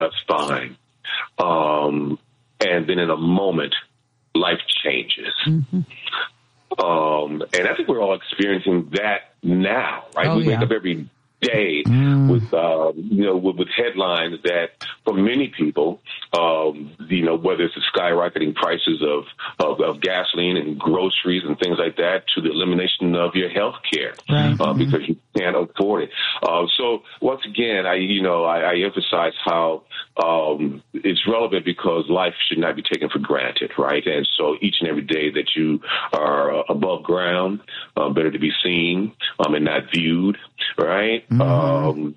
That's fine. And then in a moment, life changes. Mm-hmm. And I think we're all experiencing that now, right? Oh, we wake yeah. up every day with headlines that for many people, whether it's the skyrocketing prices of gasoline and groceries and things like that, to the elimination of your health care, right. Because you can't afford it. So once again, I emphasize how it's relevant because life should not be taken for granted, right? And so each and every day that you are above ground, better to be seen and not viewed, right? Mm-hmm.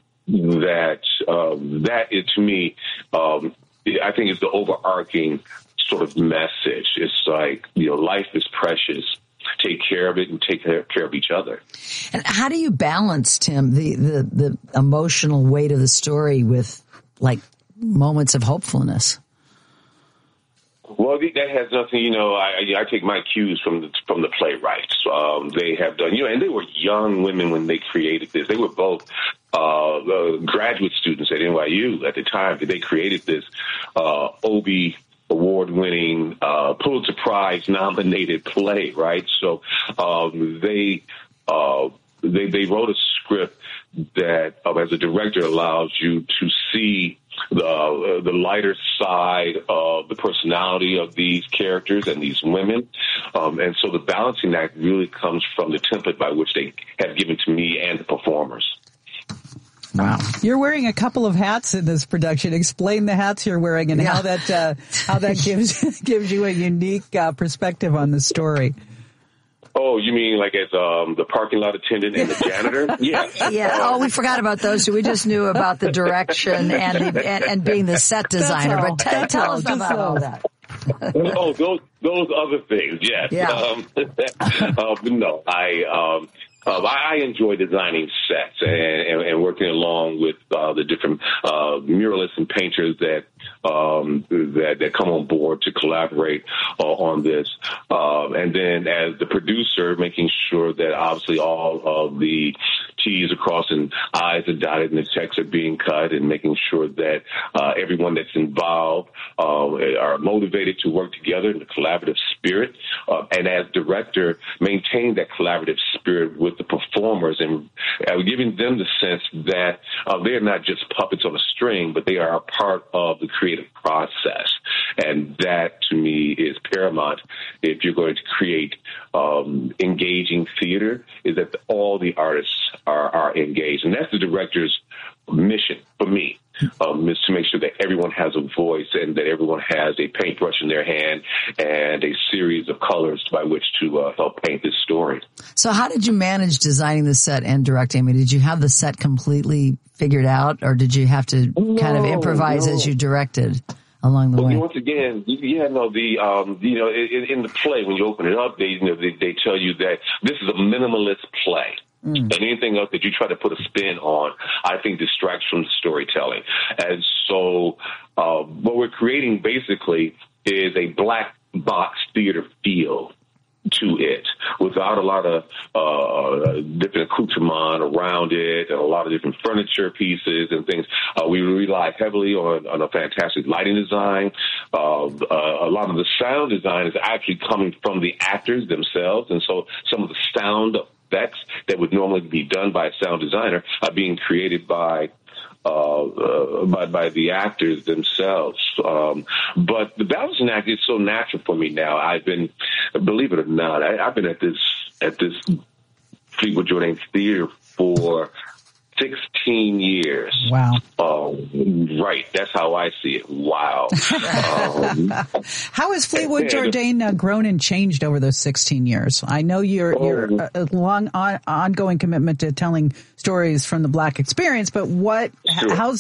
That is, to me, I think is the overarching sort of message. It's like, life is precious. Take care of it and take care of each other. And how do you balance, Tim, the emotional weight of the story with like moments of hopefulness? Well, that has nothing, I take my cues from the playwrights. They have done, and they were young women when they created this. They were both graduate students at NYU at the time that they created this Obie award-winning, Pulitzer Prize nominated play, right? So they wrote a script that, as a director, allows you to see the lighter side of the personality of these characters and these women. And so the balancing act really comes from the template by which they have given to me and the performers. Wow. You're wearing a couple of hats in this production. Explain the hats you're wearing and how that gives you a unique perspective on the story. Oh, you mean like as the parking lot attendant and the janitor? Yeah. Yeah. Oh, we forgot about those two. We just knew about the direction and being the set designer. But tell us about all that. Oh, those other things. Yes. Yeah. No, I enjoy designing sets and working along with the different muralists and painters that come on board to collaborate on this. And then as the producer, making sure that obviously all of the T's are crossed and I's are dotted and the checks are being cut, and making sure that everyone that's involved are motivated to work together in a collaborative spirit. And as director, maintain that collaborative spirit with the performers and giving them the sense that they're not just puppets on a string, but they are a part of the creative process. And that, to me, is paramount if you're going to create engaging theater, is that all the artists are engaged. And that's the director's mission for me, is to make sure that everyone has a voice and that everyone has a paintbrush in their hand and a series of colors by which to help paint this story. So how did you manage designing the set and directing? I mean, did you have the set completely figured out, or did you have to kind of improvise as you directed along the way? Once again, in the play, when you open it up, they tell you that this is a minimalist play. And anything else that you try to put a spin on, I think distracts from the storytelling. And so what we're creating basically is a black box theater feel to it, without a lot of different accoutrement around it and a lot of different furniture pieces and things. We rely heavily on a fantastic lighting design. A lot of the sound design is actually coming from the actors themselves, and so some of the sound effects that would normally be done by a sound designer are being created by the actors themselves. But the balancing act is so natural for me now. I've been, believe it or not, I've been at this Fleetwood Jourdain Theater for 16 years. Wow. Right. That's how I see it. Wow. How has Fleetwood Jourdain grown and changed over those 16 years? I know you're a long ongoing commitment to telling stories from the Black experience, but how's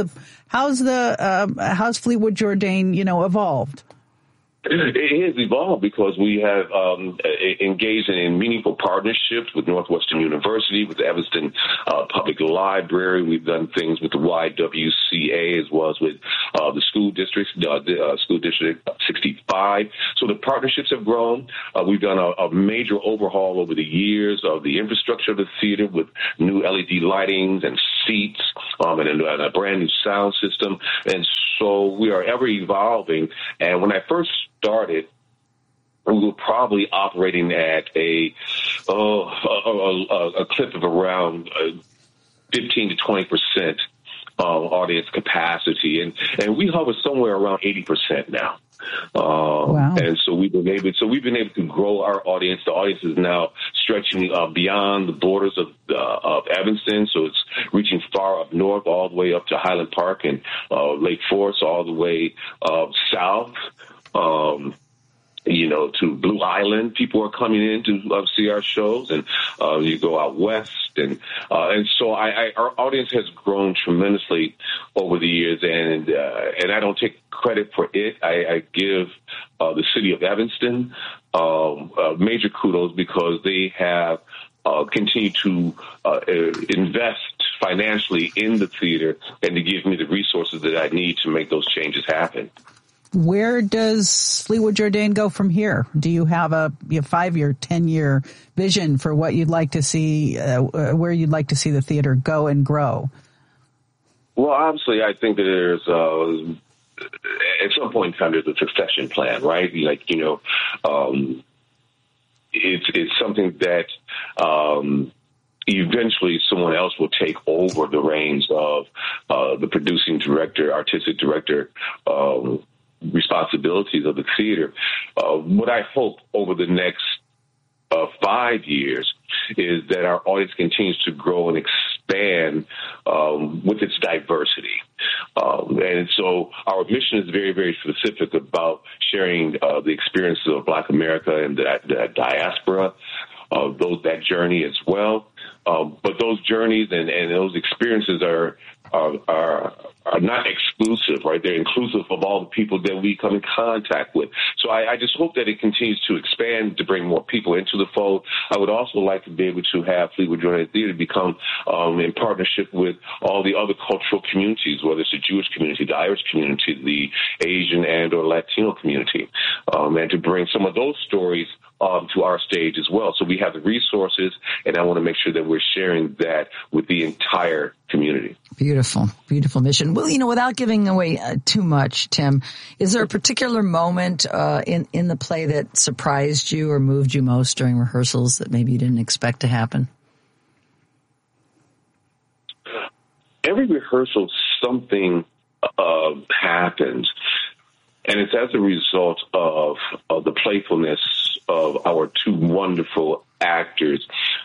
Fleetwood Jourdain, evolved? It has evolved because we have engaged in meaningful partnerships with Northwestern University, with the Evanston Public Library. We've done things with the YWCA as well as with the school districts, school district 65. So the partnerships have grown. We've done a major overhaul over the years of the infrastructure of the theater with new LED lightings and seats, and a brand new sound system. And so we are ever evolving. And when I first started, we were probably operating at a clip of around 15 to 20% audience capacity, and we hover somewhere around 80% now. Wow. And so we've been able to grow our audience. The audience is now stretching beyond the borders of Evanston, so it's reaching far up north, all the way up to Highland Park and Lake Forest, all the way south. To Blue Island, people are coming in to see our shows, and you go out west, and so our audience has grown tremendously over the years, and I don't take credit for it. I give the city of Evanston major kudos because they have continued to invest financially in the theater and to give me the resources that I need to make those changes happen. Where does Fleetwood Jourdain go from here? Do you have a 5-year, 10-year vision for what you'd like to see, where you'd like to see the theater go and grow? Well, obviously, I think that there's, at some point in time, there's a succession plan, right? It's something that eventually someone else will take over the reins of the producing director, artistic director, responsibilities of the theater. What I hope over the next 5 years is that our audience continues to grow and expand with its diversity. And so our mission is very, very specific about sharing the experiences of Black America and the diaspora, that journey as well. But those journeys and those experiences are not exclusive, right? They're inclusive of all the people that we come in contact with. So I just hope that it continues to expand, to bring more people into the fold. I would also like to be able to have Fleetwood Jourdain Theater become in partnership with all the other cultural communities, whether it's the Jewish community, the Irish community, the Asian and or Latino community, and to bring some of those stories to our stage as well. So we have the resources, and I want to make sure that we're sharing that with the entire community. Beautiful, beautiful mission. Well, without giving away too much, Tim, is there a particular moment in the play that surprised you or moved you most during rehearsals that maybe you didn't expect to happen? Every rehearsal, something happens, and it's as a result of the playfulness of our two wonderful actors,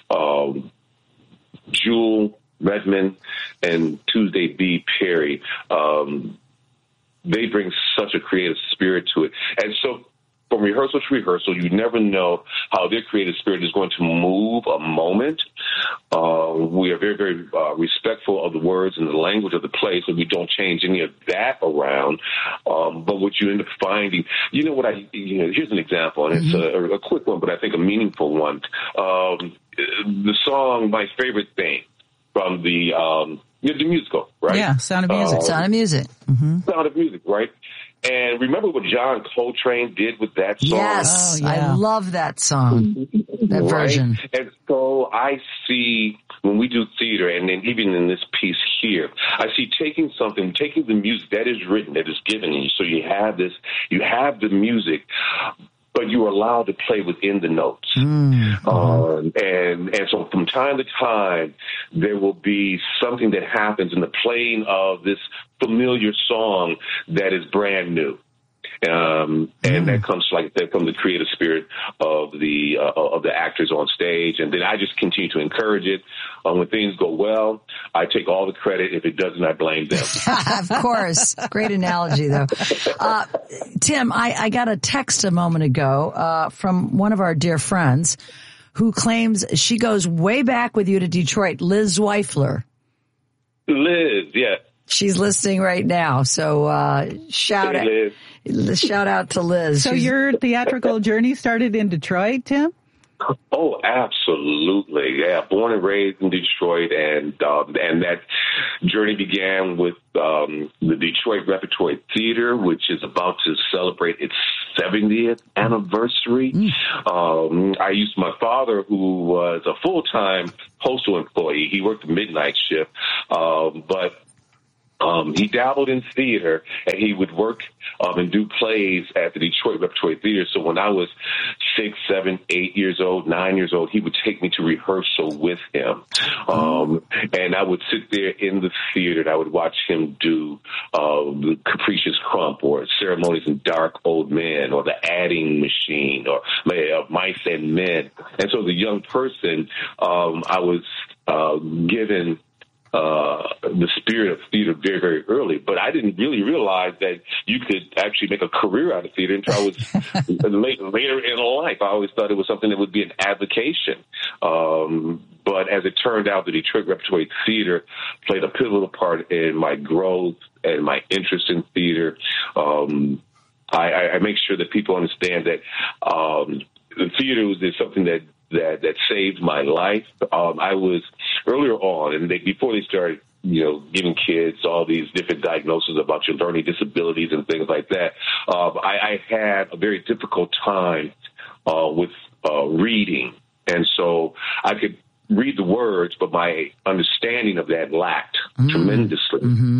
Jewel Redmond and Tuesday B. Perry. They bring such a creative spirit to it. And so from rehearsal to rehearsal, you never know how their creative spirit is going to move a moment. We are very, very respectful of the words and the language of the play, so we don't change any of that around. But what you end up finding, here's an example, and it's a quick one, but I think a meaningful one. The song "My Favorite Thing" from the musical, right? Yeah, Sound of Music. Sound of Music. Mm-hmm. Sound of Music, right? And remember what John Coltrane did with that song? Yes, I love that song, that version. And so I see when we do theater, and then even in this piece here, I see taking the music that is written, that is given you. So you have the music, but you are allowed to play within the notes. And so from time to time, there will be something that happens in the playing of this familiar song that is brand new. And that comes from the creative spirit of the actors on stage. And then I just continue to encourage it. When things go well, I take all the credit. If it doesn't, I blame them. Of course. Great analogy, though. Tim, I got a text a moment ago from one of our dear friends who claims she goes way back with you to Detroit, Liz Weifler. Liz, yeah. She's listening right now, so shout out to Liz. So your theatrical journey started in Detroit, Tim? Oh, absolutely. Yeah. Born and raised in Detroit. And that journey began with the Detroit Repertory Theater, which is about to celebrate its 70th anniversary. I used my father, who was a full-time postal employee. He worked the midnight shift, but he dabbled in theater, and he would work and do plays at the Detroit Repertory Theater. So when I was 6, 7, 8 years old, 9 years old, he would take me to rehearsal with him. And I would sit there in the theater, and I would watch him do the Capricious Crump, or Ceremonies in Dark Old Men, or The Adding Machine, or Mice and Men. And so as a young person, I was given the spirit of theater very, very early, but I didn't really realize that you could actually make a career out of theater until I was later in life. I always thought it was something that would be an avocation. But as it turned out, the Detroit Repertory Theater played a pivotal part in my growth and my interest in theater. I make sure that people understand that the theater is something that saved my life. I was earlier on, and before they started, giving kids all these different diagnoses about your learning disabilities and things like that, I had a very difficult time with reading. And so I could read the words, but my understanding of that lacked tremendously.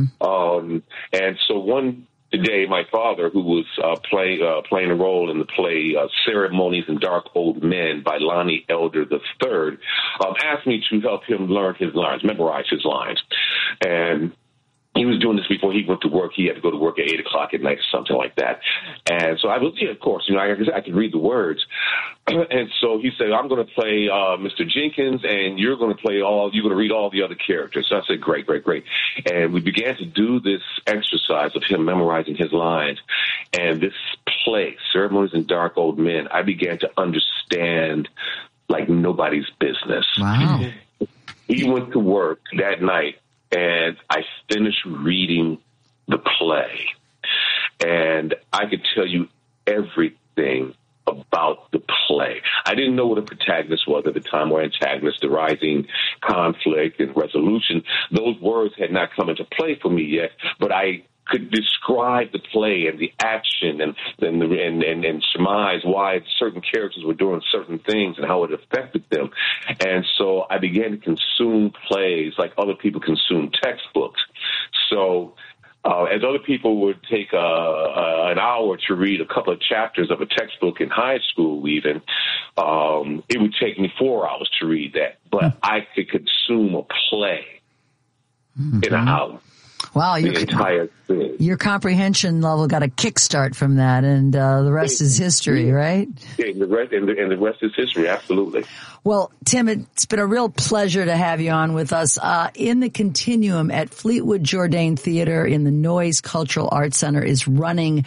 And so one day, my father, who was playing a role in the play Ceremonies in Dark Old Men by Lonnie Elder III, asked me to help him learn his lines, memorize his lines. And he was doing this before he went to work. He had to go to work at 8 o'clock at night, something like that. And so I was, of course, I could read the words. And so he said, I'm going to play Mr. Jenkins, and you're going to read all the other characters. So I said, great. And we began to do this exercise of him memorizing his lines. And this play, Ceremonies in Dark Old Men, I began to understand like nobody's business. Wow. He went to work that night, and I finished reading the play, and I could tell you everything about the play. I didn't know what a protagonist was at the time, or antagonist, the rising conflict and resolution. Those words had not come into play for me yet, but I could describe the play and the action and surmise why certain characters were doing certain things and how it affected them. And so I began to consume plays like other people consume textbooks. So as other people would take an hour to read a couple of chapters of a textbook in high school even, it would take me 4 hours to read that. But I could consume a play in an hour. Wow, your comprehension level got a kickstart from that, and the rest is history, right? Yeah, the rest is history, absolutely. Well, Tim, it's been a real pleasure to have you on with us. In the Continuum at Fleetwood Jourdain Theater in the Noyes Cultural Arts Center is running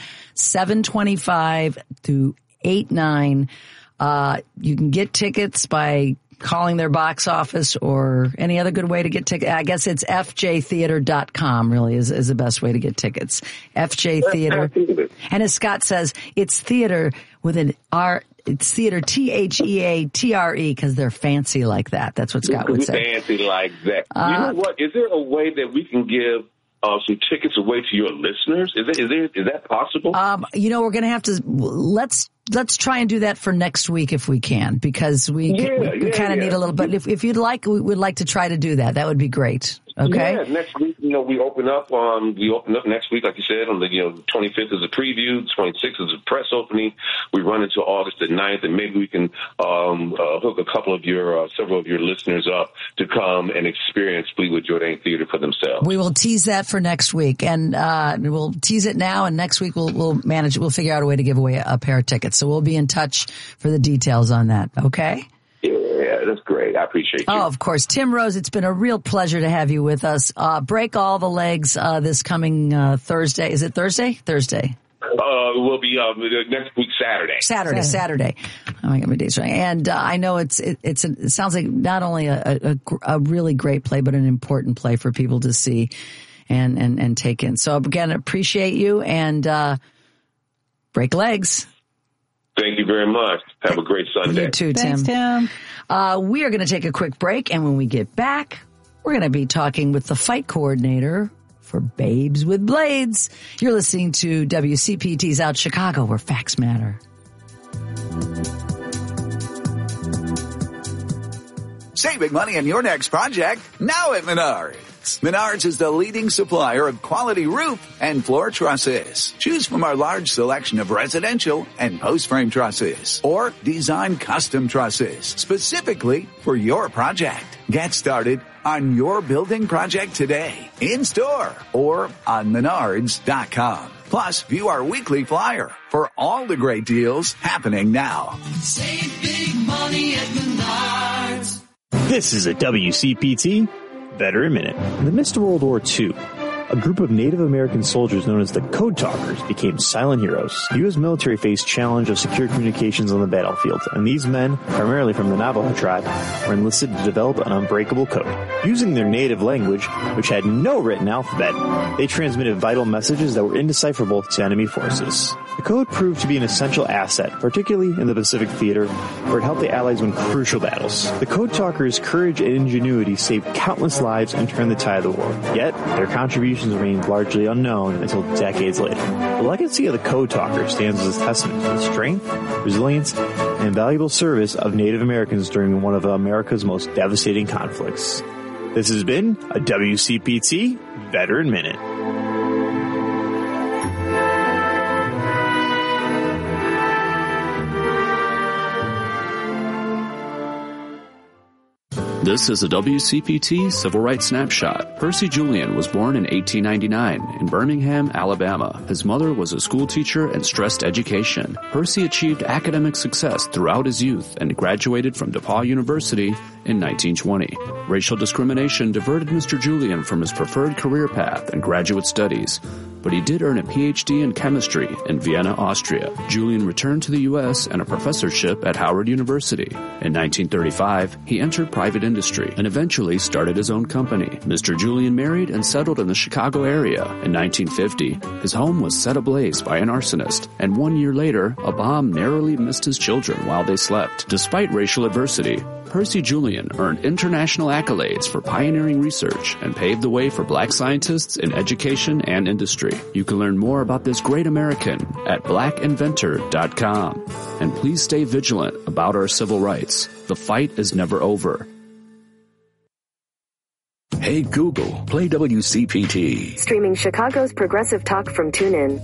7:25 to 8/9. You can get tickets by calling their box office or any other good way to get tickets. I guess it's fjtheater.com really is the best way to get tickets. FJ Theater. And as Scott says, it's theater with an R. It's theater, THEATRE, because they're fancy like that. That's what Scott would say. Fancy like that. You know what? Is there a way that we can give some tickets away to your listeners? Is that possible? We're going to have to let's try and do that for next week if we can, because we kind of need a little bit. If you'd like, we would like to try to do that. That would be great. Okay. Yeah, next week, we open up next week, like you said, on the 25th is a preview, 26th is a press opening. We run into August the 9th, and maybe we can hook several of your listeners up to come and experience Fleetwood Jourdain Theater for themselves. We will tease that for next week, and we'll tease it now, and next week we'll manage it. We'll figure out a way to give away a pair of tickets. So we'll be in touch for the details on that. Okay. Yeah, that's great. I appreciate you. Oh, of course. Tim Rose, it's been a real pleasure to have you with us. Break All the Legs this coming Thursday. Is it Thursday? Thursday. It will be next week, Saturday. Saturday. Oh, I got my dates right. And I know it sounds like not only a really great play, but an important play for people to see and take in. So again, appreciate you, and break legs. Thank you very much. Have a great Sunday. You too, Tim. Thanks, Tim. We are going to take a quick break, and when we get back, we're going to be talking with the fight coordinator for Babes with Blades. You're listening to WCPT's Out Chicago, where facts matter. Save big money on your next project now at Menards. Menards is the leading supplier of quality roof and floor trusses. Choose from our large selection of residential and post-frame trusses or design custom trusses specifically for your project. Get started on your building project today, in store or on Menards.com. Plus, view our weekly flyer for all the great deals happening now. Save big money at Menards. This is a WCPT Veteran Minute. In the midst of World War II, a group of Native American soldiers known as the Code Talkers became silent heroes. The U.S. military faced challenge of secure communications on the battlefield, and these men, primarily from the Navajo tribe, were enlisted to develop an unbreakable code. Using their native language, which had no written alphabet, they transmitted vital messages that were indecipherable to enemy forces. The code proved to be an essential asset, particularly in the Pacific Theater, where it helped the Allies win crucial battles. The Code Talkers' courage and ingenuity saved countless lives and turned the tide of the war. Yet, their contributions remained largely unknown until decades later. The legacy of the Code Talkers stands as a testament to the strength, resilience, and valuable service of Native Americans during one of America's most devastating conflicts. This has been a WCPT Veteran Minute. This is a WCPT Civil Rights Snapshot. Percy Julian was born in 1899 in Birmingham, Alabama. His mother was a school teacher and stressed education. Percy achieved academic success throughout his youth and graduated from DePauw University in 1920. Racial discrimination diverted Mr. Julian from his preferred career path and graduate studies, but he did earn a PhD in chemistry in Vienna, Austria. Julian returned to the U.S. and a professorship at Howard University. In 1935, he entered private industry and eventually started his own company. Mr. Julian married and settled in the Chicago area. In 1950, his home was set ablaze by an arsonist, and 1 year later, a bomb narrowly missed his children while they slept. Despite racial adversity, Percy Julian earned international accolades for pioneering research and paved the way for black scientists in education and industry. You can learn more about this great American at blackinventor.com. And please stay vigilant about our civil rights. The fight is never over. Hey Google, play WCPT. Streaming Chicago's progressive talk from TuneIn.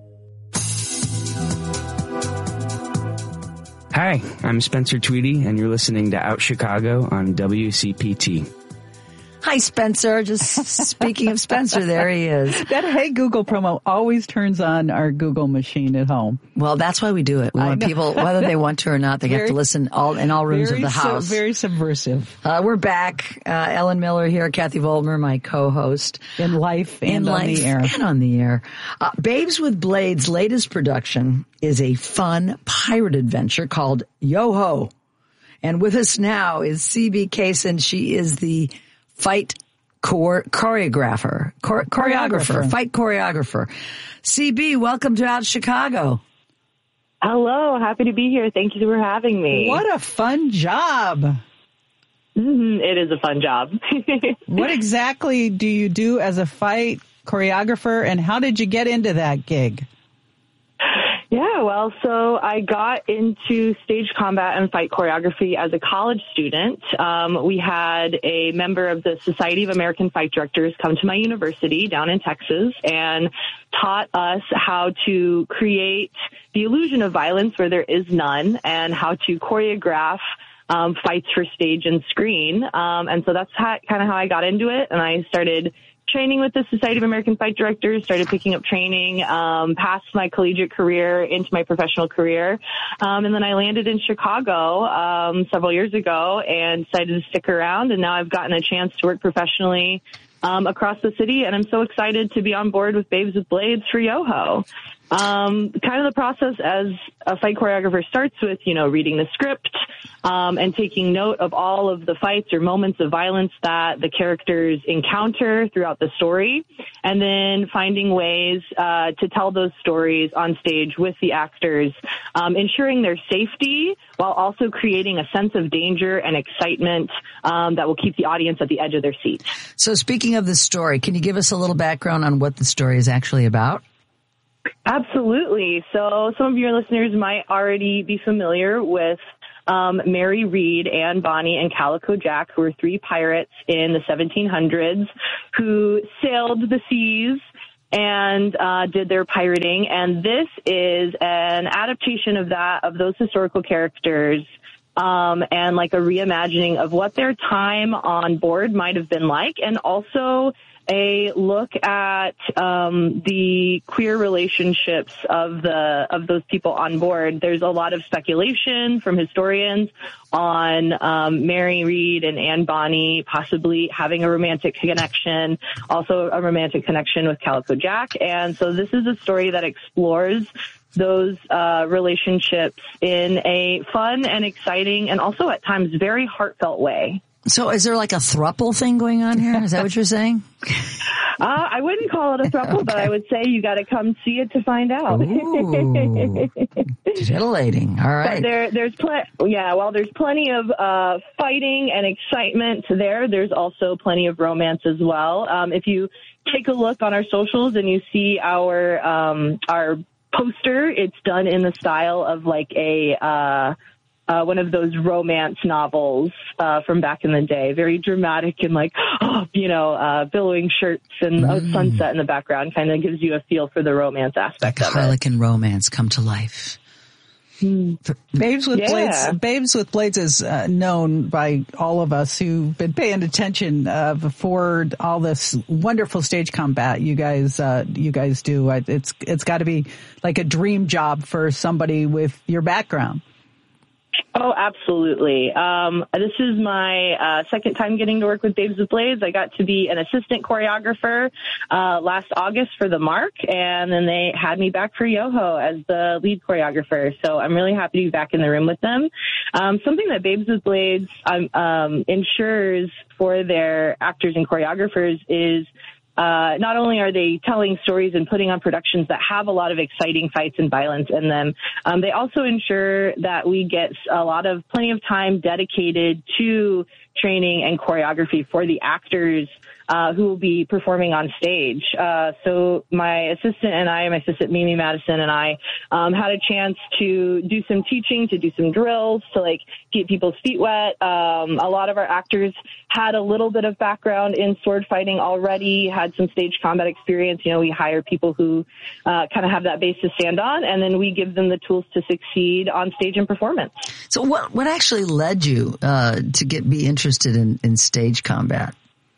Hi, I'm Spencer Tweedy, and you're listening to Out Chicago on WCPT. Hi, Spencer. Just speaking of Spencer, there he is. That Hey Google promo always turns on our Google machine at home. Well, that's why we do it. We want people, whether they want to or not, they get to listen in all rooms of the house. Very subversive. We're back. Ellen Miller here, Kathy Volmer, my co-host. In life and on the air. And on the air. Babes with Blades' latest production is a fun pirate adventure called Yo-Ho. And with us now is CB Kaysen. She is the fight choreographer. Fight choreographer. CB, welcome to Out Chicago. Hello, happy to be here. Thank you for having me. What a fun job. It is a fun job. What exactly do you do as a fight choreographer, and how did you get into that gig? Yeah, well, so I got into stage combat and fight choreography as a college student. We had a member of the Society of American Fight Directors come to my university down in Texas and taught us how to create the illusion of violence where there is none and how to choreograph fights for stage and screen. And so that's kind of how I got into it. And I started training with the Society of American Fight Directors, started picking up training, past my collegiate career into my professional career. And then I landed in Chicago, several years ago and decided to stick around. And now I've gotten a chance to work professionally, across the city. And I'm so excited to be on board with Babes with Blades for Yo-Ho. Kind of the process as a fight choreographer starts with, reading the script, and taking note of all of the fights or moments of violence that the characters encounter throughout the story, and then finding ways to tell those stories on stage with the actors, ensuring their safety while also creating a sense of danger and excitement that will keep the audience at the edge of their seat. So speaking of the story, can you give us a little background on what the story is actually about? Absolutely. So some of your listeners might already be familiar with Mary Read, Anne Bonny, and Calico Jack, who were 3 pirates in the 1700s who sailed the seas and did their pirating. And this is an adaptation of those historical characters, and like a reimagining of what their time on board might have been like, and also a look at the queer relationships of those people on board. There's a lot of speculation from historians on Mary Read and Anne Bonny possibly having a romantic connection, also a romantic connection with Calico Jack. And so this is a story that explores those relationships in a fun and exciting and also at times very heartfelt way. So is there like a throuple thing going on here? Is that what you're saying? I wouldn't call it a throuple, but I would say you got to come see it to find out. Ooh, titillating. All right. But there's plenty of fighting and excitement there. There's also plenty of romance as well. If you take a look on our socials and you see our poster, it's done in the style of like one of those romance novels from back in the day, very dramatic and like, billowing shirts and a sunset in the background kind of gives you a feel for the romance aspect of it. Harlequin romance come to life. Babes with Blades is known by all of us who've been paying attention before all this wonderful stage combat you guys do. It's got to be like a dream job for somebody with your background. Oh, absolutely. This is my second time getting to work with Babes with Blades. I got to be an assistant choreographer last August for The Mark, and then they had me back for Yoho as the lead choreographer. So I'm really happy to be back in the room with them. Something that Babes with Blades ensures for their actors and choreographers is not only are they telling stories and putting on productions that have a lot of exciting fights and violence in them, they also ensure that we get plenty of time dedicated to training and choreography for the actors who will be performing on stage. So my assistant Mimi Madison and I had a chance to do some teaching, to do some drills, to like get people's feet wet. A lot of our actors had a little bit of background in sword fighting already, had some stage combat experience. We hire people who kind of have that base to stand on, and then we give them the tools to succeed on stage and performance. So what actually led you to be interested in stage combat?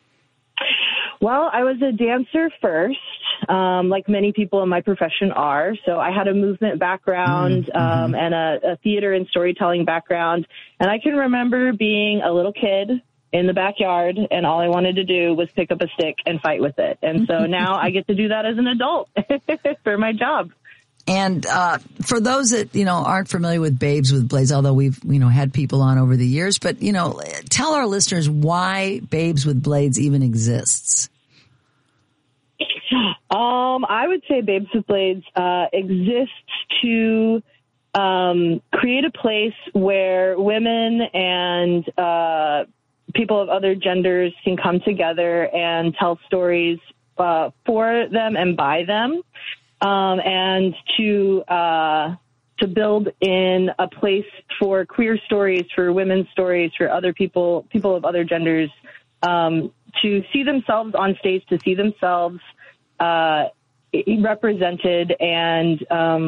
Well, I was a dancer first, like many people in my profession are. So I had a movement background and a theater and storytelling background. And I can remember being a little kid in the backyard, and all I wanted to do was pick up a stick and fight with it. And so now I get to do that as an adult for my job. And for those that, aren't familiar with Babes with Blades, although we've, had people on over the years, but, tell our listeners why Babes with Blades even exists. I would say Babes with Blades exists to create a place where women and people of other genders can come together and tell stories for them and by them. And to build in a place for queer stories, for women's stories, for other people of other genders, to see themselves on stage, to see themselves represented, and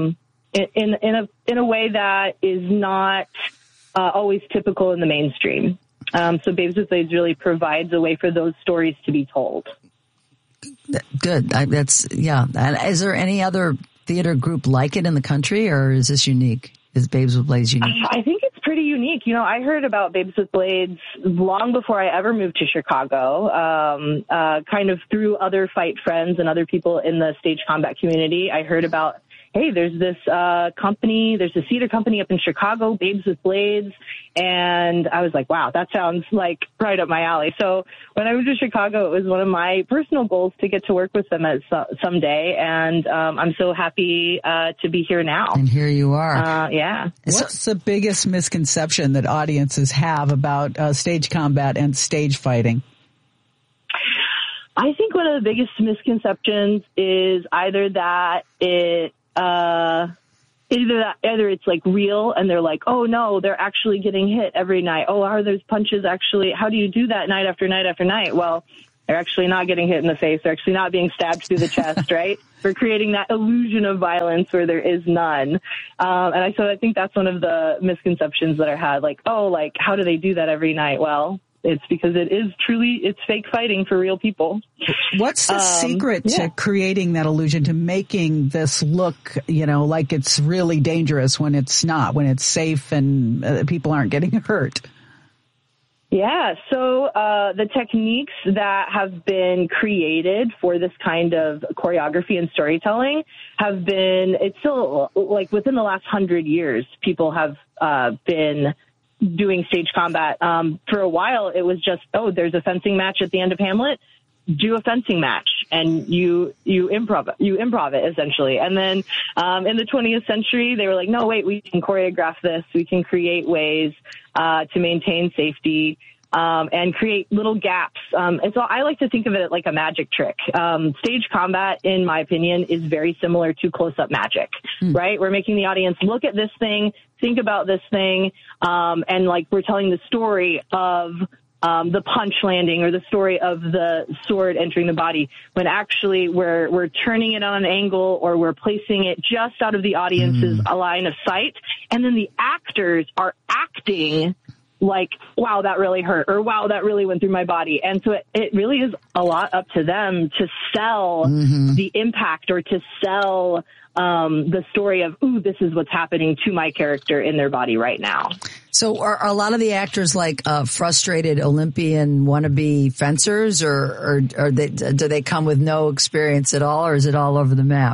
in a way that is not always typical in the mainstream. So Babes with Blades really provides a way for those stories to be told. Good. And is there any other theater group like it in the country, or is this unique? Is Babes with Blades unique? I think it's pretty unique. I heard about Babes with Blades long before I ever moved to Chicago, kind of through other fight friends and other people in the stage combat community. I heard about hey, there's this company, there's a theater company up in Chicago, Babes with Blades. And I was like, wow, that sounds like right up my alley. So when I moved to Chicago, it was one of my personal goals to get to work with them someday. And I'm so happy to be here now. And here you are. Yeah. What's the biggest misconception that audiences have about stage combat and stage fighting? I think one of the biggest misconceptions is either it's like real and they're like, oh no, they're actually getting hit every night. Oh, are those punches actually, how do you do that night after night after night? Well, they're actually not getting hit in the face. They're actually not being stabbed through the chest, right? We're creating that illusion of violence where there is none. So I think that's one of the misconceptions that are had. Like, oh, like, how do they do that every night? Well, it's because it's fake fighting for real people. What's the secret to creating that illusion, to making this look, like it's really dangerous when it's not, when it's safe and people aren't getting hurt? Yeah, so the techniques that have been created for this kind of choreography and storytelling it's still like within the last 100 years, people have been doing stage combat. For a while, it was just, there's a fencing match at the end of Hamlet. Do a fencing match, and you improv it essentially. And then in the 20th century, they were like, no, wait, we can choreograph this. We can create ways to maintain safety and create little gaps. I like to think of it like a magic trick. Stage combat, in my opinion, is very similar to close-up magic, right? We're making the audience look at this thing, think about this thing, and like we're telling the story of the punch landing or the story of the sword entering the body, when actually we're turning it on an angle or we're placing it just out of the audience's line of sight. And then the actors are acting like, wow, that really hurt, or wow, that really went through my body. And so it really is a lot up to them to sell the impact or to sell the story of, ooh, this is what's happening to my character in their body right now. So are a lot of the actors like frustrated Olympian wannabe fencers, or do they come with no experience at all, or is it all over the map?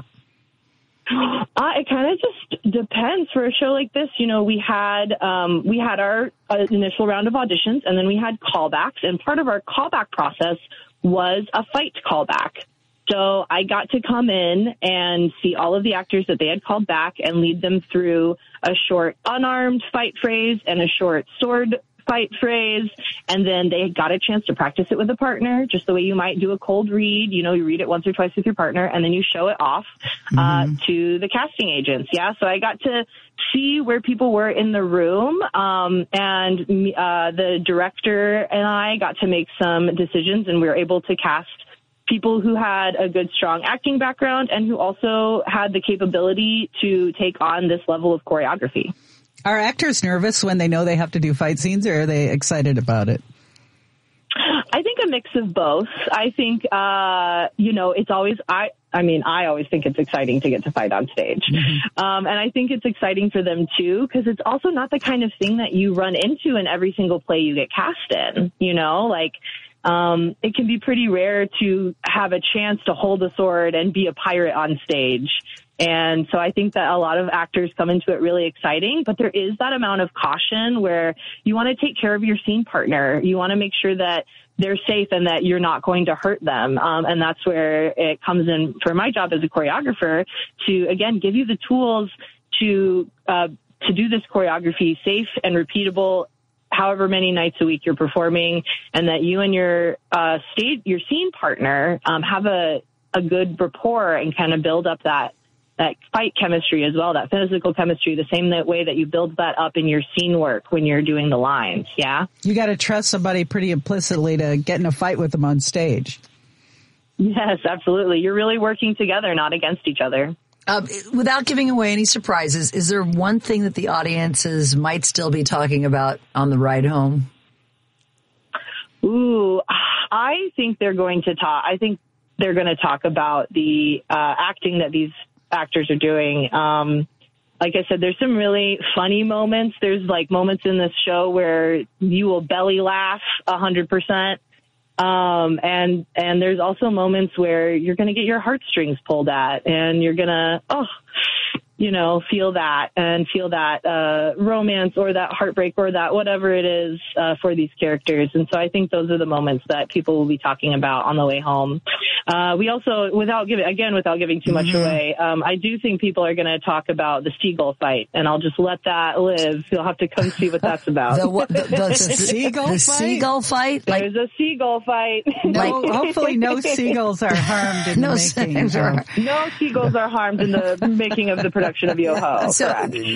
It kind of just depends. For a show like this, we had our initial round of auditions, and then we had callbacks, and part of our callback process was a fight callback. So I got to come in and see all of the actors that they had called back and lead them through a short unarmed fight phrase and a short sword fight phrase. And then they got a chance to practice it with a partner, just the way you might do a cold read. You read it once or twice with your partner, and then you show it off to the casting agents. Yeah. So I got to see where people were in the room. And the director and I got to make some decisions, and we were able to cast people who had a good, strong acting background and who also had the capability to take on this level of choreography. Are actors nervous when they know they have to do fight scenes, or are they excited about it? I think a mix of both. I think, it's always, I always think it's exciting to get to fight on stage. And I think it's exciting for them too, because it's also not the kind of thing that you run into in every single play you get cast in, it can be pretty rare to have a chance to hold a sword and be a pirate on stage. And so I think that a lot of actors come into it really exciting, but there is that amount of caution where you want to take care of your scene partner. You want to make sure that they're safe and that you're not going to hurt them. And that's where it comes in for my job as a choreographer to, again, give you the tools to do this choreography safe and repeatable however many nights a week you're performing, and that you and your scene partner have a good rapport and kind of build up that fight chemistry as well, that physical chemistry, the same way that you build that up in your scene work when you're doing the lines. Yeah. You got to trust somebody pretty implicitly to get in a fight with them on stage. Yes, absolutely. You're really working together, not against each other. Without giving away any surprises, is there one thing that the audiences might still be talking about on the ride home? Ooh, I think they're going to talk. I think they're going to talk about the acting that these actors are doing. Like I said, there's some really funny moments. There's like moments in this show where you will belly laugh 100%. And there's also moments where you're going to get your heartstrings pulled at, and you're going to, feel that romance or that heartbreak or that whatever it is for these characters. And so I think those are the moments that people will be talking about on the way home. We also, without giving too much away, I do think people are going to talk about the seagull fight, and I'll just let that live. You'll have to come see what that's about. The seagull fight? There's a seagull fight. No, hopefully no seagulls are harmed in the making. No seagulls are harmed in the making of the production of Yoho. So,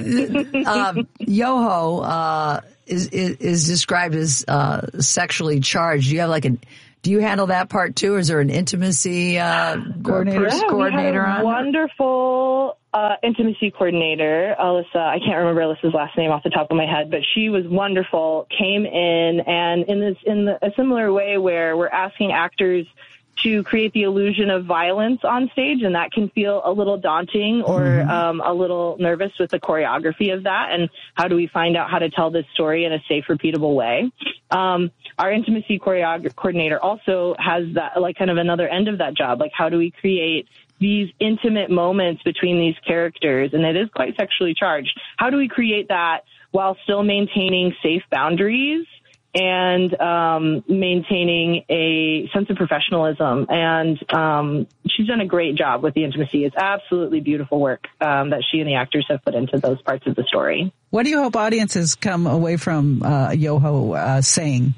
Yoho is described as sexually charged. Do you have do you handle that part too, or is there an intimacy coordinator on? Wonderful intimacy coordinator, Alyssa. I can't remember Alyssa's last name off the top of my head, but she was wonderful. Came in, and in a similar way where we're asking actors to create the illusion of violence on stage, and that can feel a little daunting or a little nervous with the choreography of that, and how do we find out how to tell this story in a safe, repeatable way. Our intimacy coordinator also has that, kind of another end of that job, how do we create these intimate moments between these characters, and it is quite sexually charged. How do we create that while still maintaining safe boundaries and maintaining a sense of professionalism? And she's done a great job with the intimacy. It's absolutely beautiful work that she and the actors have put into those parts of the story. What do you hope audiences come away from Yoho saying?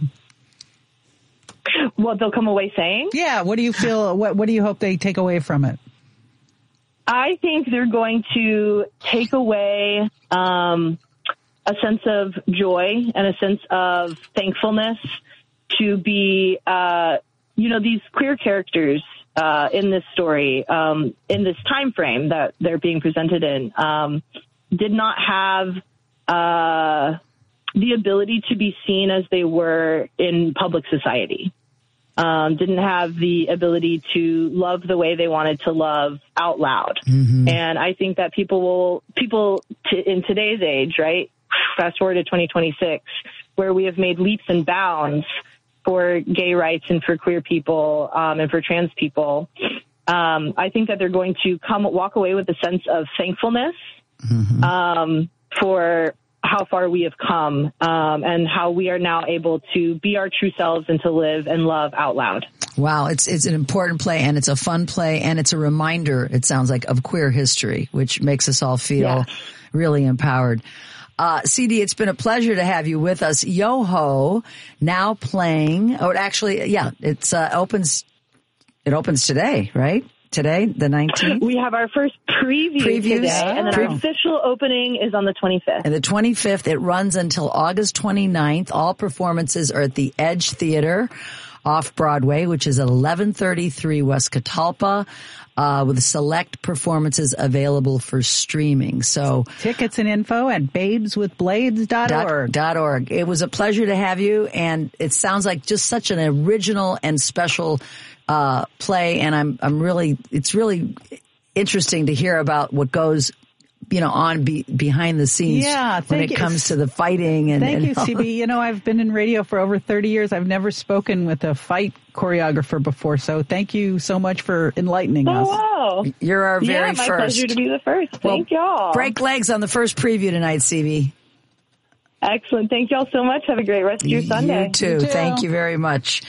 What they'll come away saying? Yeah, what do you feel, what do you hope they take away from it? I think they're going to take away a sense of joy and a sense of thankfulness to be, these queer characters in this story, in this time frame that they're being presented in, did not have the ability to be seen as they were in public society. Didn't have the ability to love the way they wanted to love out loud. Mm-hmm. And I think that people in today's age, right? Fast forward to 2026, where we have made leaps and bounds for gay rights and for queer people, and for trans people. I think that they're going to walk away with a sense of thankfulness, for how far we have come, and how we are now able to be our true selves and to live and love out loud. Wow, it's an important play, and it's a fun play, and it's a reminder, it sounds like, of queer history, which makes us all feel really empowered. CD, it's been a pleasure to have you with us. Yoho now playing. Oh, it opens today, right? Today, the 19th? We have our first previews today, and then our official opening is on the 25th. And the 25th, it runs until August 29th. All performances are at the Edge Theater off Broadway, which is at 1133 West Catalpa, with select performances available for streaming. So tickets and info at babeswithblades.org. It was a pleasure to have you, and it sounds like just such an original and special play, and it's really interesting to hear about what goes, on behind the scenes when it comes to the fighting. Thank you, CB. I've been in radio for over 30 years. I've never spoken with a fight choreographer before, so thank you so much for enlightening us. Wow. You're our very first. My pleasure to be the first. Thank y'all. Break legs on the first preview tonight, CB. Excellent. Thank y'all so much. Have a great rest of your Sunday. You too. Thank you very much.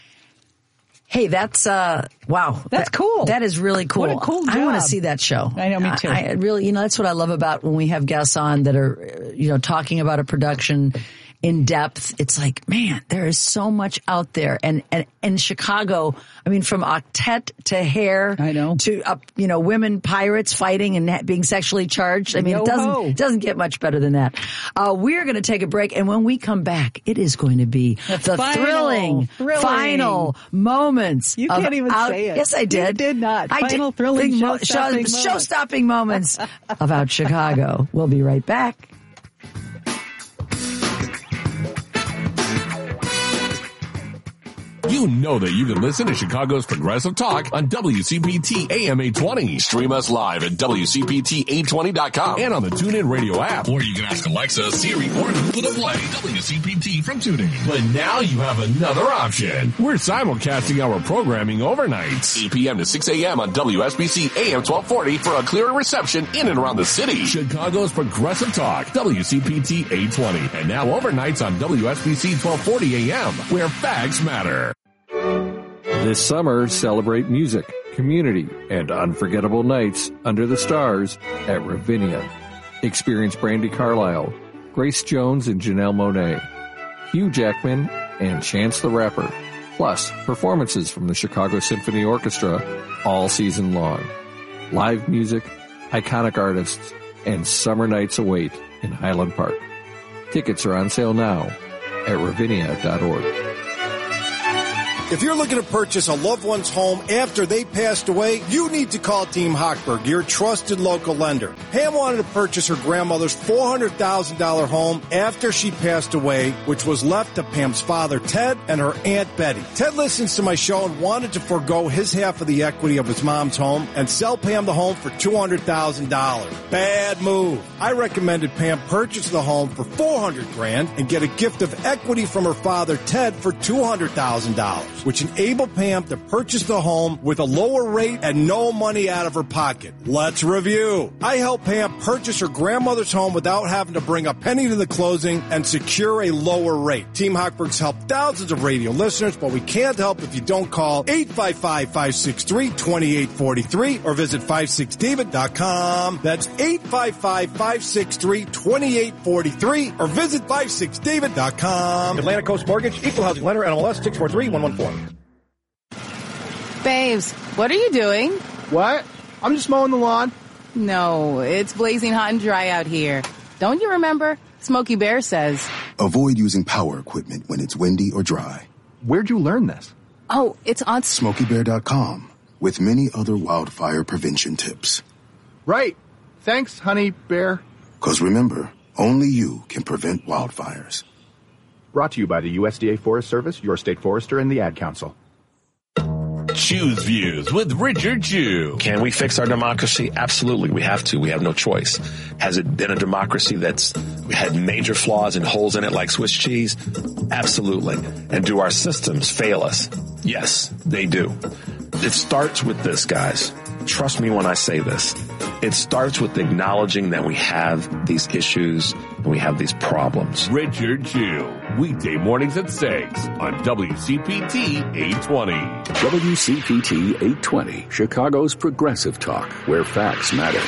Hey, that's, wow. That's cool. That is really cool. What a cool job. I want to see that show. I know, me too. I really, that's what I love about when we have guests on that are, talking about a production in depth. It's like, man, there is so much out there. And in Chicago, from Octet to Hair, I know, to, women pirates fighting and being sexually charged. It doesn't get much better than that. We're going to take a break. And when we come back, it is going to be the thrilling final moments. You can't even say it. Yes, I did. You did not. Final thrilling show-stopping moments of Out Chicago. We'll be right back. You know that you can listen to Chicago's Progressive Talk on WCPT AM 820. Stream us live at WCPT820.com and on the TuneIn Radio app. Or you can ask Alexa, Siri, or Google to play WCPT from TuneIn. But now you have another option. We're simulcasting our programming overnights. 8 p.m. to 6 a.m. on WSBC AM 1240 for a clearer reception in and around the city. Chicago's Progressive Talk, WCPT 820. And now overnights on WSBC 1240 AM, where facts matter. This summer, celebrate music, community, and unforgettable nights under the stars at Ravinia. Experience Brandi Carlile, Grace Jones and Janelle Monáe, Hugh Jackman, and Chance the Rapper, plus performances from the Chicago Symphony Orchestra all season long. Live music, iconic artists, and summer nights await in Highland Park. Tickets are on sale now at ravinia.org. If you're looking to purchase a loved one's home after they passed away, you need to call Team Hochberg, your trusted local lender. Pam wanted to purchase her grandmother's $400,000 home after she passed away, which was left to Pam's father, Ted, and her Aunt Betty. Ted listens to my show and wanted to forego his half of the equity of his mom's home and sell Pam the home for $200,000. Bad move. I recommended Pam purchase the home for $400,000 and get a gift of equity from her father, Ted, for $200,000. Which enabled Pam to purchase the home with a lower rate and no money out of her pocket. Let's review. I helped Pam purchase her grandmother's home without having to bring a penny to the closing and secure a lower rate. Team Hochberg's helped thousands of radio listeners, but we can't help if you don't call 855-563-2843 or visit 56david.com. That's 855-563-2843 or visit 56david.com. Atlantic Coast Mortgage, Equal Housing Lender, NMLS 643114. Babes, what are you doing? What? I'm just mowing the lawn. No, it's blazing hot and dry out here. Don't you remember? Smokey Bear says. Avoid using power equipment when it's windy or dry. Where'd you learn this? Oh, it's on SmokeyBear.com with many other wildfire prevention tips. Right. Thanks, honey bear. 'Cause remember, only you can prevent wildfires. Brought to you by the USDA Forest Service, your state forester, and the Ad Council. Choose Views with Richard Chew. Can we fix our democracy? Absolutely. We have to. We have no choice. Has it been a democracy that's had major flaws and holes in it like Swiss cheese? Absolutely. And do our systems fail us? Yes, they do. It starts with this, guys. Trust me when I say this. It starts with acknowledging that we have these issues and we have these problems. Richard Chew, weekday mornings at 6 on WCPT 820. WCPT 820, Chicago's Progressive Talk, where facts matter.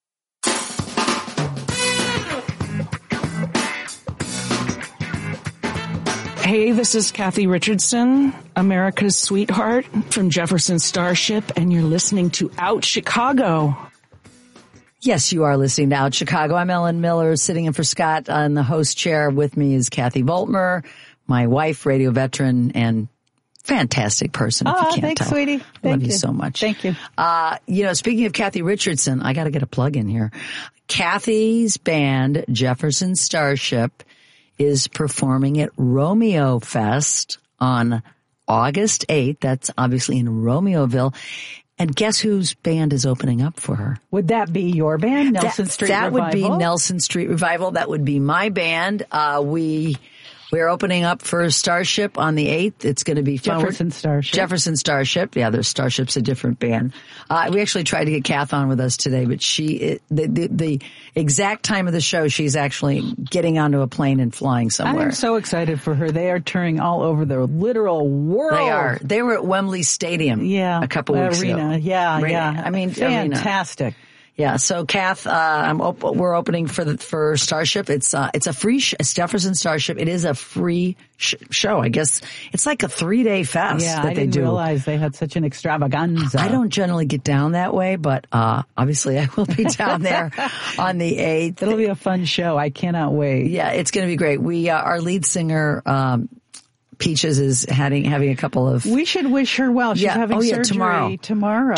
Hey, this is Kathy Richardson, America's sweetheart from Jefferson Starship, and you're listening to Out Chicago. Yes, you are listening to Out Chicago. I'm Ellen Miller, sitting in for Scott on the host chair. With me is Kathy Voltmer, my wife, radio veteran, and fantastic person, if you can't thanks, tell. Sweetie. I love you so much. Thank you. Speaking of Kathy Richardson, I got to get a plug in here. Kathy's band, Jefferson Starship, is performing at Romeo Fest on August 8th. That's obviously in Romeoville. And guess whose band is opening up for her? Would that be your band, Nelson Street Revival? That would be Nelson Street Revival. That would be my band. We're opening up for Starship on the 8th. It's going to be fun. Jefferson Starship. Yeah, there's Starship's a different band. We actually tried to get Kath on with us today, but the exact time of the show, she's actually getting onto a plane and flying somewhere. I'm so excited for her. They are touring all over the literal world. They are. They were at Wembley Stadium a couple weeks ago. Yeah. I mean, fantastic. Arena. Yeah, so Kath, we're opening for Starship. It's a free it's Jefferson Starship. It is a free show. I guess it's like a 3-day fest that they do. I didn't realize they had such an extravaganza. I don't generally get down that way, but obviously I will be down there on the 8th. It'll be a fun show. I cannot wait. Yeah, it's going to be great. Our lead singer, Peaches, is having a couple of... We should wish her well. She's having surgery tomorrow.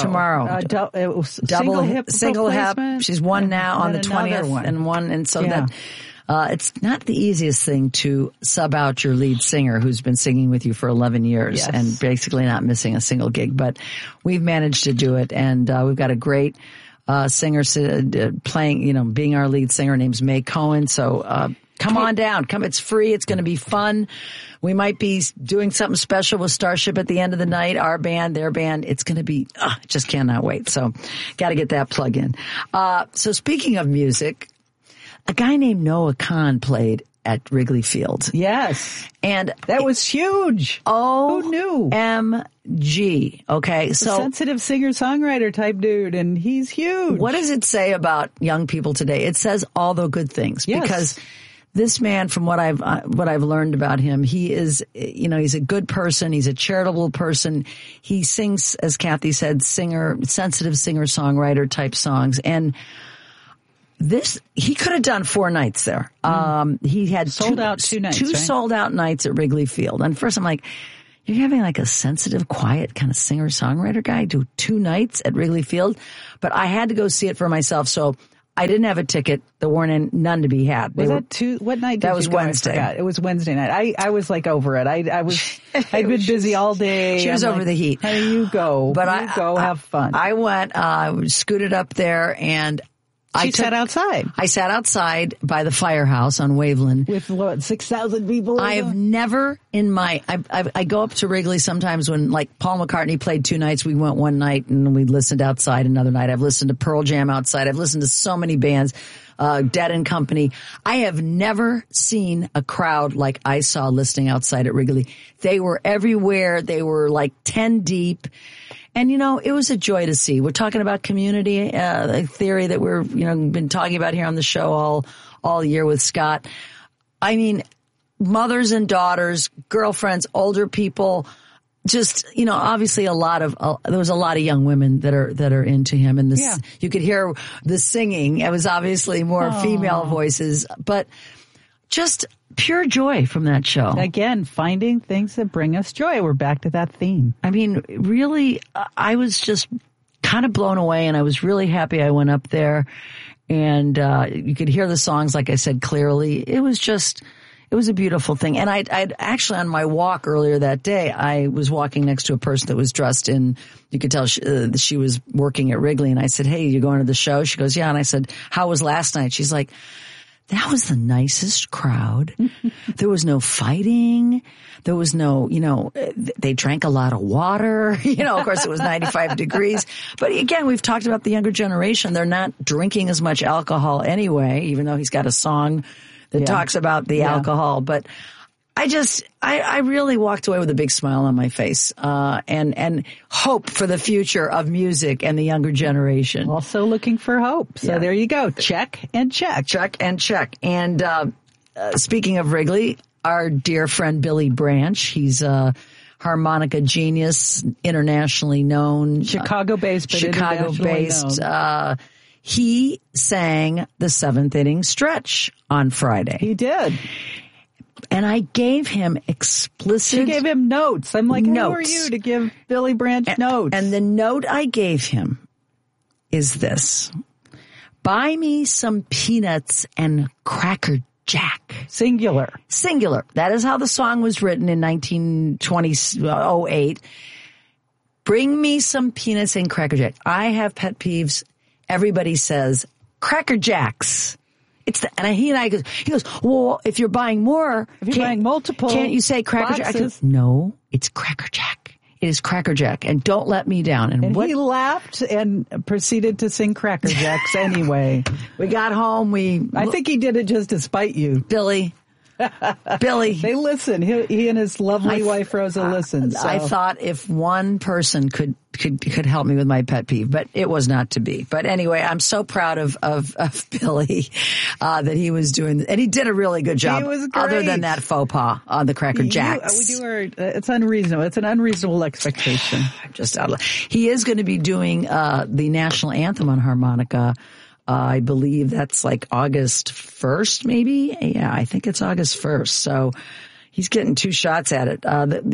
Single hip. She's one now on the 20th and one. And so that It's not the easiest thing to sub out your lead singer who's been singing with you for 11 years and basically not missing a single gig. But we've managed to do it, and we've got a great singer playing, being our lead singer. Her name's May Cohen. So come on down. Come. It's free. It's going to be fun. We might be doing something special with Starship at the end of the night. Our band, their band. It's going to be, just cannot wait. So got to get that plug in. So speaking of music, a guy named Noah Kahan played at Wrigley Field. Yes. And that was huge. Oh, who knew? OMG. Okay. So sensitive singer-songwriter type dude, and he's huge. What does it say about young people today? It says all the good things. Yes. Because this man, from what I've learned about him, he is, he's a good person. He's a charitable person. He sings, as Kathy said, sensitive singer-songwriter type songs. And he could have done 4 nights there. He had sold out 2 nights, two sold out nights at Wrigley Field. And first I'm like, you're having like a sensitive, quiet kind of singer-songwriter guy do 2 nights at Wrigley Field? But I had to go see it for myself. So I didn't have a ticket. There weren't none to be had. What night did that was you go? Wednesday. I forgot. It was Wednesday night. I was like over it. I'd been busy all day. She was over the heat. Hey, you go. But have fun. I went, scooted up there, and I sat outside. I sat outside by the firehouse on Waveland. With 6,000 people? I've never I go up to Wrigley sometimes when, like, Paul McCartney played 2 nights. We went 1 night and we listened outside another night. I've listened to Pearl Jam outside. I've listened to so many bands, Dead and Company. I have never seen a crowd like I saw listening outside at Wrigley. They were everywhere. They were like 10 deep. And, it was a joy to see. We're talking about community theory that we're, been talking about here on the show all year with Scott. I mean, mothers and daughters, girlfriends, older people, just, obviously there was a lot of young women that are into him. And you could hear the singing. It was obviously more female voices, but just pure joy from that show. Again, finding things that bring us joy. We're back to that theme. I mean, really, I was just kind of blown away, and I was really happy I went up there. And you could hear the songs, like I said, clearly. It was a beautiful thing. And I'd actually, on my walk earlier that day, I was walking next to a person that was dressed in, you could tell she was working at Wrigley. And I said, hey, you going to the show? She goes, yeah. And I said, how was last night? She's like, that was the nicest crowd. There was no fighting. There was no, they drank a lot of water. Of course it was 95 degrees. But again, we've talked about the younger generation. They're not drinking as much alcohol anyway, even though he's got a song that talks about the alcohol. But I really walked away with a big smile on my face, and hope for the future of music and the younger generation. Also looking for hope. So there you go. Check and check. Check and check. And, speaking of Wrigley, our dear friend Billy Branch, he's a harmonica genius, internationally known. Chicago-based, but Chicago-based. He sang the 7th inning stretch on Friday. He did. And I gave him explicit... She gave him notes. I'm like, notes. Who are you to give Billy Branch notes? And the note I gave him is this. Buy me some peanuts and Cracker Jack. Singular. That is how the song was written in 1908. Bring me some peanuts and Cracker Jack. I have pet peeves. Everybody says Cracker Jacks. He goes, well, if you're buying more, buying multiple, can't you say Cracker Jack? I go, no, it's Cracker Jack. It is Cracker Jack, and don't let me down. And he laughed and proceeded to sing Cracker Jacks anyway. We got home. I think he did it just to spite you, Billy. They listen. He and his lovely wife Rosa listen. So. I thought if one person could help me with my pet peeve, but it was not to be. But anyway, I'm so proud of Billy that he was doing, and he did a really good job. He was great. Other than that faux pas on the Cracker Jacks. It's unreasonable. It's an unreasonable expectation. I'm just out of. He is going to be doing the national anthem on harmonica. I believe that's like August 1st, maybe. Yeah, I think it's August 1st. So he's getting 2 shots at it.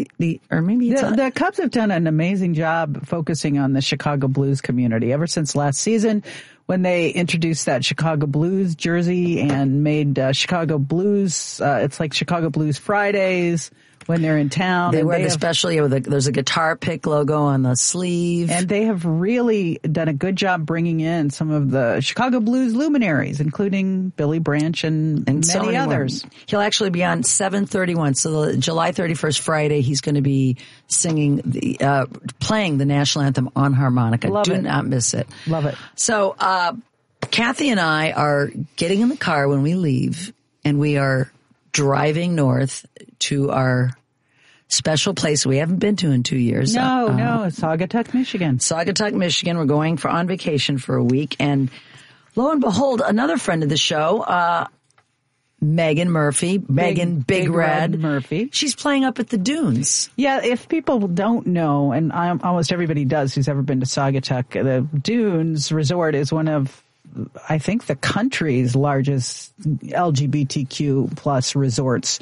The Cubs have done an amazing job focusing on the Chicago blues community. Ever since last season, when they introduced that Chicago Blues jersey and made Chicago Blues, it's like Chicago Blues Fridays when they're in town. They wear the special, there's a guitar pick logo on the sleeve. And they have really done a good job bringing in some of the Chicago Blues luminaries, including Billy Branch and many others. He'll actually be on 7/31, so the July 31st Friday, he's going to be singing playing the national anthem on harmonica. Do not miss it. Love it. So, Kathy and I are getting in the car when we leave, and we are driving north to our special place we haven't been to in 2 years. No, Saugatuck, Michigan. Saugatuck, Michigan. We're going on vacation for a week, and lo and behold, another friend of the show, Megan Murphy, Megan Big Red Murphy. She's playing up at the Dunes. Yeah, if people don't know, and almost everybody does who's ever been to Saugatuck, the Dunes Resort is one of, I think, the country's largest LGBTQ plus resorts.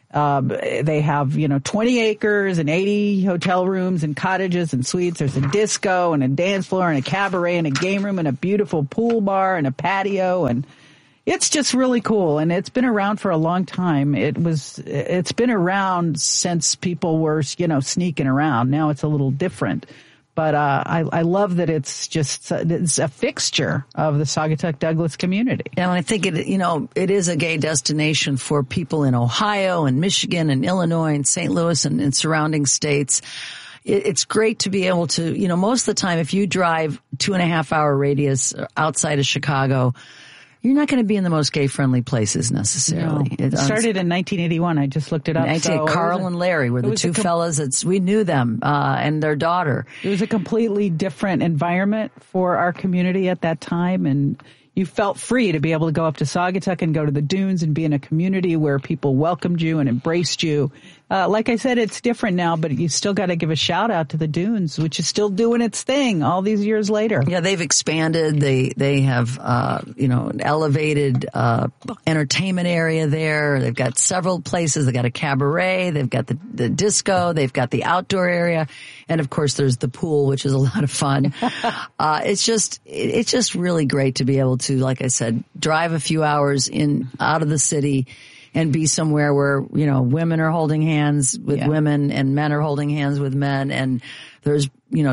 They have, 20 acres and 80 hotel rooms and cottages and suites. There's a disco and a dance floor and a cabaret and a game room and a beautiful pool bar and a patio, and it's just really cool. And it's been around for a long time. It's been around since people were, sneaking around. Now it's a little different. But I love that it's a fixture of the Saugatuck Douglas community. And I think it is a gay destination for people in Ohio and Michigan and Illinois and St. Louis and surrounding states. It's great to be able to, most of the time, if you drive 2.5 hour radius outside of Chicago, you're not going to be in the most gay-friendly places necessarily. No. It started in 1981. I just looked it up. Carl and Larry were the two fellas. We knew them and their daughter. It was a completely different environment for our community at that time, and you felt free to be able to go up to Saugatuck and go to the Dunes and be in a community where people welcomed you and embraced you. Like I said, it's different now, but you still got to give a shout out to the Dunes, which is still doing its thing all these years later. Yeah, they've expanded. They have, an elevated, entertainment area there. They've got several places. They've got a cabaret. They've got the disco. They've got the outdoor area. And of course, there's the pool, which is a lot of fun. It's just really great to be able to, like I said, drive a few hours out of the city and be somewhere where, women are holding hands with women and men are holding hands with men. And there's,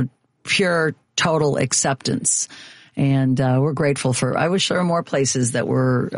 pure, total acceptance. And we're grateful I wish there were more places that were,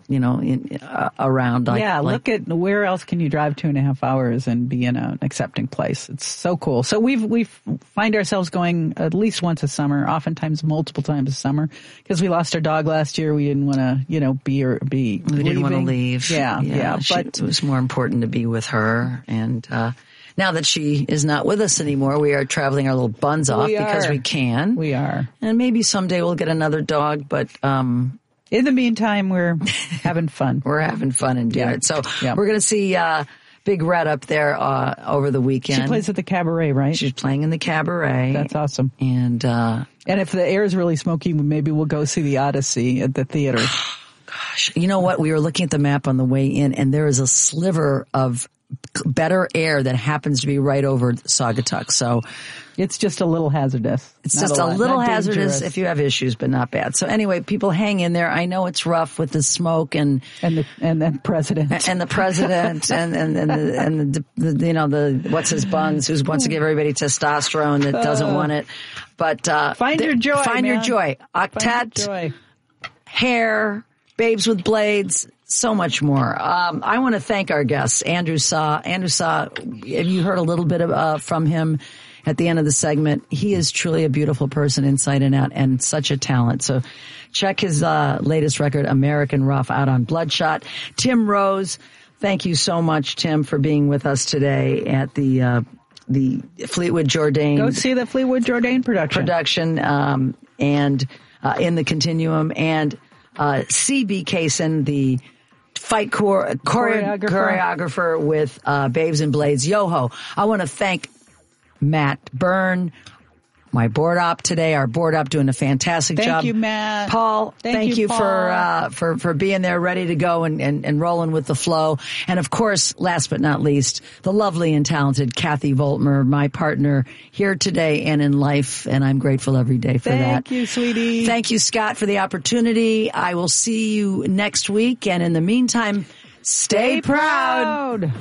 around. Look at where else can you drive 2.5 hours and be in an accepting place. It's so cool. So we find ourselves going at least once a summer, oftentimes multiple times a summer, because we lost our dog last year. We didn't want to, be We didn't want to leave. Yeah. But it was more important to be with her. And, now that she is not with us anymore, we are traveling our little buns off because we can. We are. And maybe someday we'll get another dog, but in the meantime, we're having fun. We're having fun and doing it. So we're going to see Big Red up there over the weekend. She plays at the cabaret, right? She's playing in the cabaret. That's awesome. And if the air is really smoky, maybe we'll go see the Odyssey at the theater. Gosh, you know what? We were looking at the map on the way in, and there is a sliver of better air that happens to be right over Saugatuck. So it's just a little hazardous. It's just a little hazardous if you have issues, but not bad. So anyway, people hang in there. I know it's rough with the smoke and the president and the president and the what's his buns who wants to give everybody testosterone that doesn't want it. But find your joy. Find man. your joy. Octet, hair, babes with blades. So much more. I want to thank our guests, Andrew Saw. Andrew Saw, you heard a little bit from him at the end of the segment. He is truly a beautiful person inside and out and such a talent. So check his latest record, American Rough, out on Bloodshot. Tim Rose, thank you so much, Tim, for being with us today at the Fleetwood Jourdain. Go see the Fleetwood Jourdain production. And in the Continuum. And C.B. Kaysen, the fight choreographer with Babes and Blades, Yoho. I want to thank Matt Byrne, my board op today. Our board op doing a fantastic job. Thank you, Matt. Paul, thank you Paul. for being there, ready to go and rolling with the flow. And of course, last but not least, the lovely and talented Kathy Voltmer, my partner here today and in life. And I'm grateful every day for that. Thank you, sweetie. Thank you, Scott, for the opportunity. I will see you next week. And in the meantime, stay proud.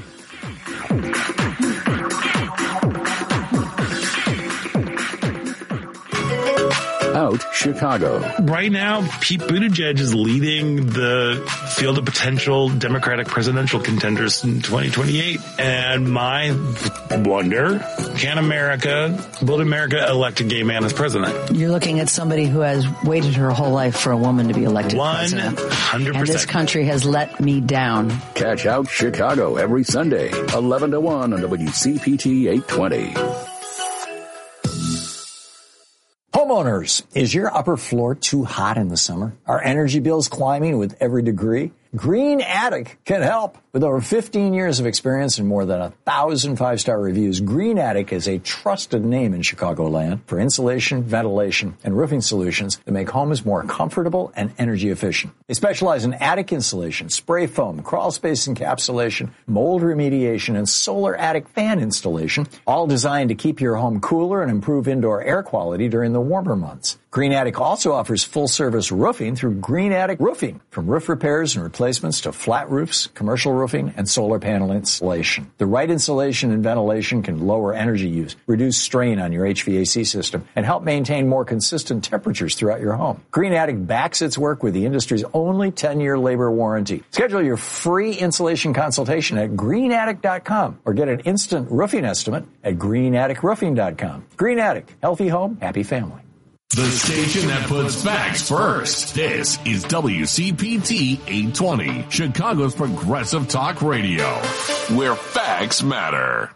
Out Chicago. Right now, Pete Buttigieg is leading the field of potential Democratic presidential contenders in 2028. And my wonder, will America elect a gay man as president? You're looking at somebody who has waited her whole life for a woman to be elected president. 100%. And this country has let me down. Catch Out Chicago every Sunday, 11 to 1 on WCPT 820. Homeowners, is your upper floor too hot in the summer? Are energy bills climbing with every degree? Green Attic can help. With over 15 years of experience and more than 1,000 five-star reviews, Green Attic is a trusted name in Chicagoland for insulation, ventilation, and roofing solutions that make homes more comfortable and energy efficient. They specialize in attic insulation, spray foam, crawl space encapsulation, mold remediation, and solar attic fan installation, all designed to keep your home cooler and improve indoor air quality during the warmer months. Green Attic also offers full-service roofing through Green Attic Roofing, from roof repairs and replacements to flat roofs, commercial roofing, and solar panel installation. The right insulation and ventilation can lower energy use, reduce strain on your HVAC system, and help maintain more consistent temperatures throughout your home. Green Attic backs its work with the industry's only 10-year labor warranty. Schedule your free insulation consultation at greenattic.com or get an instant roofing estimate at greenatticroofing.com. Green Attic, healthy home, happy family. The station that puts facts first. This is WCPT 820, Chicago's progressive talk radio, where facts matter.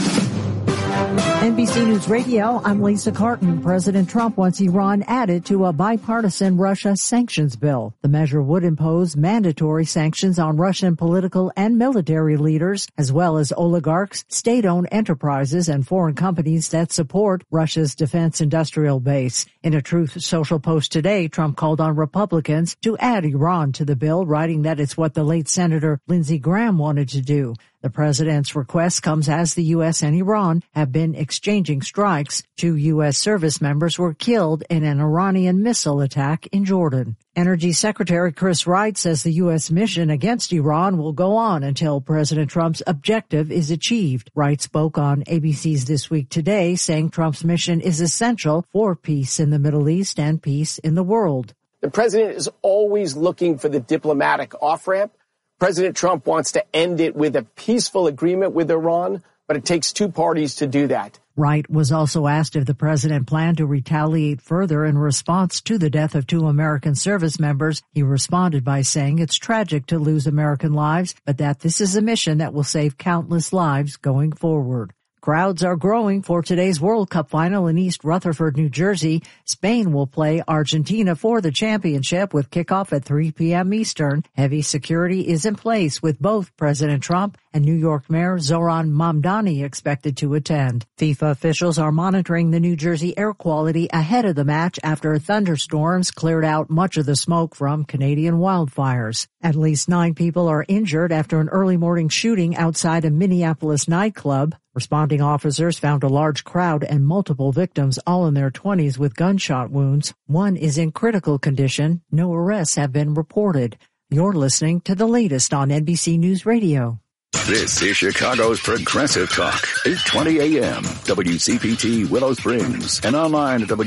NBC News Radio, I'm Lisa Carton. President Trump wants Iran added to a bipartisan Russia sanctions bill. The measure would impose mandatory sanctions on Russian political and military leaders, as well as oligarchs, state-owned enterprises, and foreign companies that support Russia's defense industrial base. In a Truth Social post today, Trump called on Republicans to add Iran to the bill, writing that it's what the late Senator Lindsey Graham wanted to do. The president's request comes as the U.S. and Iran have been exchanging strikes. 2 U.S. service members were killed in an Iranian missile attack in Jordan. Energy Secretary Chris Wright says the U.S. mission against Iran will go on until President Trump's objective is achieved. Wright spoke on ABC's This Week Today, saying Trump's mission is essential for peace in the Middle East and peace in the world. The president is always looking for the diplomatic off-ramp. President Trump wants to end it with a peaceful agreement with Iran, but it takes two parties to do that. Wright was also asked if the president planned to retaliate further in response to the death of 2 American service members. He responded by saying it's tragic to lose American lives, but that this is a mission that will save countless lives going forward. Crowds are growing for today's World Cup final in East Rutherford, New Jersey. Spain will play Argentina for the championship with kickoff at 3 p.m. Eastern. Heavy security is in place with both President Trump and New York Mayor Zoran Mamdani expected to attend. FIFA officials are monitoring the New Jersey air quality ahead of the match after thunderstorms cleared out much of the smoke from Canadian wildfires. At least 9 people are injured after an early morning shooting outside a Minneapolis nightclub. Responding officers found a large crowd and multiple victims, all in their 20s with gunshot wounds. 1 is in critical condition. No arrests have been reported. You're listening to the latest on NBC News Radio. This is Chicago's Progressive Talk, 820 AM, WCPT Willow Springs, and online at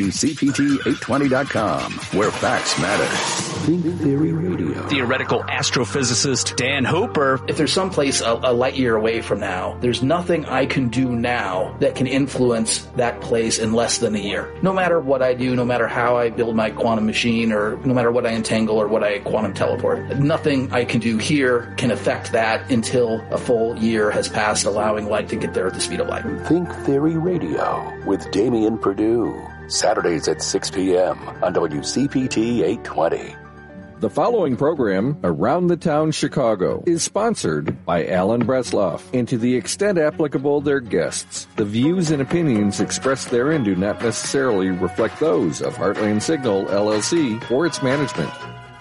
WCPT820.com, where facts matter. Think Theory Radio. Theoretical astrophysicist Dan Hooper. If there's someplace a light year away from now, there's nothing I can do now that can influence that place in less than a year. No matter what I do, no matter how I build my quantum machine, or no matter what I entangle or what I quantum teleport, nothing I can do here can affect that until a full year has passed, allowing light to get there at the speed of light. Think Theory Radio with Damian Perdue. Saturdays at 6 p.m. on WCPT 820. The following program, Around the Town Chicago, is sponsored by Alan Bresloff, and to the extent applicable, their guests. The views and opinions expressed therein do not necessarily reflect those of Heartland Signal, LLC, or its management.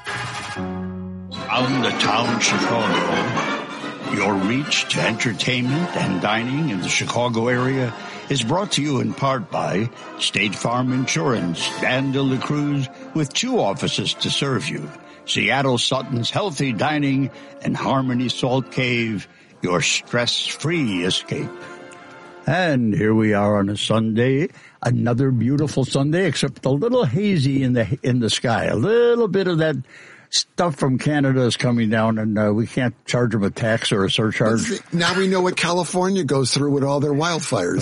Around the Town Chicago, your reach to entertainment and dining in the Chicago area is brought to you in part by State Farm Insurance, Dan de la Cruz, with 2 offices to serve you. Seattle Sutton's Healthy Dining, and Harmony Salt Cave, your stress-free escape. And here we are on a Sunday, another beautiful Sunday, except a little hazy in the sky. A little bit of that stuff from Canada is coming down, and we can't charge them a tax or a surcharge. Now we know what California goes through with all their wildfires.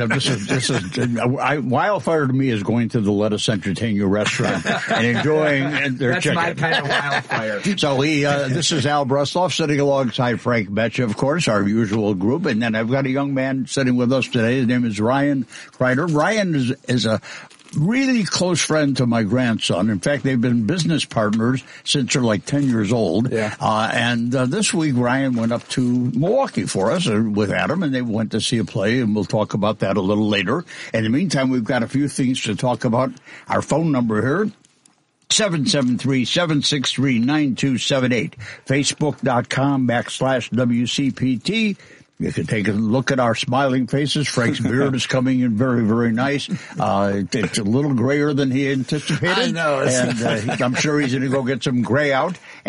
Wildfire to me is going to the Let Us Entertain You restaurant and enjoying their That's chicken. my kind of wildfire. So this is Al Bresloff sitting alongside Frank Betcha, of course, our usual group, and then I've got a young man sitting with us today. His name is Ryan Kreider. Ryan is a really close friend to my grandson. In fact, they've been business partners since they're like 10 years old. Yeah. And this week, Ryan went up to Milwaukee for us with Adam, and they went to see a play, and we'll talk about that a little later. In the meantime, we've got a few things to talk about. Our phone number here, 773-763-9278. Facebook.com/WCPT. You can take a look at our smiling faces. Frank's beard is coming in very, very nice. It's a little grayer than he anticipated. I know. And I'm sure he's going to go get some gray out.